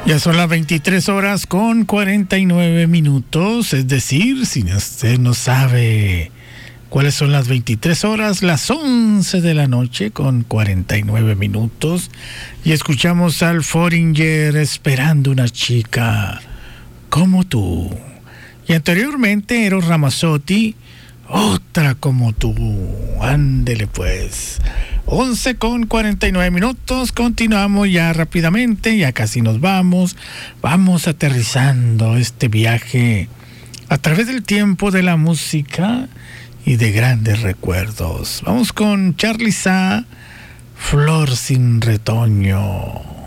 Ya son las 23 horas con 49 minutos, es decir, si usted no sabe cuáles son las 23 horas, las 11 de la noche con 49 minutos, y escuchamos al Foreigner Esperando una chica como tú. Y anteriormente Eros Ramazzotti, Otra como tú. Ándele pues. 11 con 49 minutos, continuamos ya rápidamente, ya casi nos vamos aterrizando este viaje a través del tiempo de la música y de grandes recuerdos. Vamos con Charly Sa, Flor sin retoño.